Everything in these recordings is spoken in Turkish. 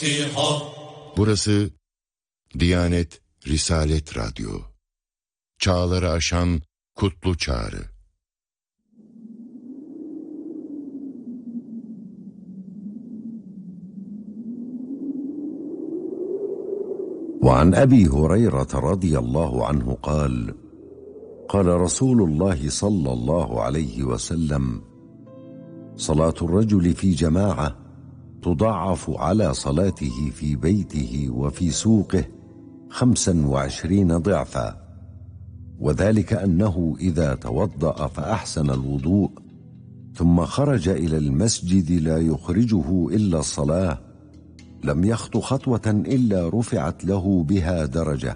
Burası Diyanet Risalet Radyo. Çağları aşan kutlu çağrı. وعن أبي هريرة رضي الله عنه قال قال رسول الله صلى الله عليه وسلم صلاة الرجل في جماعة تضاعف على صلاته في بيته وفي سوقه 25 ضعفا وذلك أنه إذا توضأ فأحسن الوضوء ثم خرج إلى المسجد لا يخرجه إلا الصلاة لم يخط خطوة إلا رفعت له بها درجة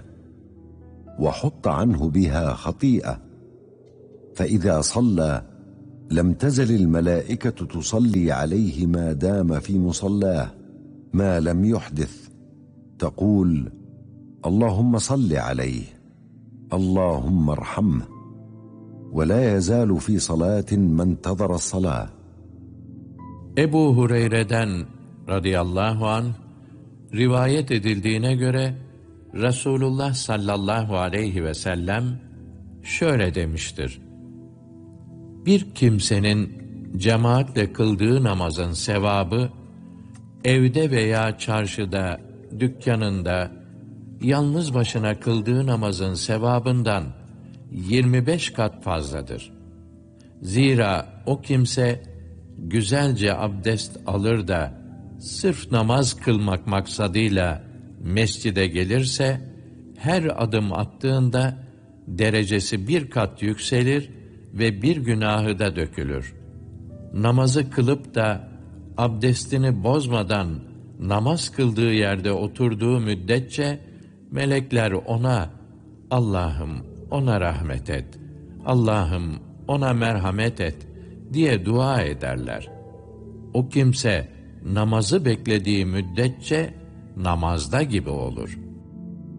وحط عنه بها خطيئة فإذا صلى لم تزل الملائكة تصلي عليه ما دام في مصلاه ما لم يحدث تقول اللهم صل عليه اللهم ارحمه ولا يزال في صلاة ما انتظر الصلاة. Ebu Hureyre'den radıyallahu anh rivayet edildiğine göre Resulullah sallallahu aleyhi ve sellem şöyle demiştir: bir kimsenin cemaatle kıldığı namazın sevabı evde veya çarşıda, dükkanında yalnız başına kıldığı namazın sevabından 25 kat fazladır. Zira o kimse güzelce abdest alır da sırf namaz kılmak maksadıyla mescide gelirse, her adım attığında derecesi bir kat yükselir ve bir günahı da dökülür. Namazı kılıp da abdestini bozmadan namaz kıldığı yerde oturduğu müddetçe melekler ona Allah'ım ona rahmet et, Allah'ım ona merhamet et diye dua ederler. O kimse namazı beklediği müddetçe namazda gibi olur.